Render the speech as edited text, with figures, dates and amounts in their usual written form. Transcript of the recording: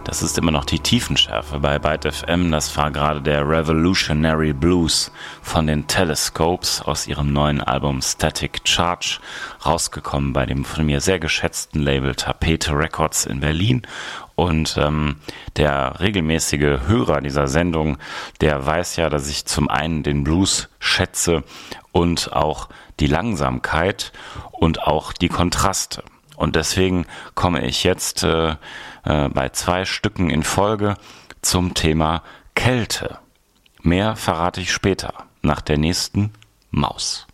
Das ist immer noch die Tiefenschärfe bei Byte FM. Das war gerade der Revolutionary Blues von den Telescopes aus ihrem neuen Album Static Charge, rausgekommen bei dem von mir sehr geschätzten Label Tapete Records in Berlin. Und der regelmäßige Hörer dieser Sendung, der weiß ja, dass ich zum einen den Blues schätze und auch die Langsamkeit und auch die Kontraste. Und deswegen komme ich jetzt bei 2 Stücken in Folge zum Thema Kälte. Mehr verrate ich später, nach der nächsten Maus.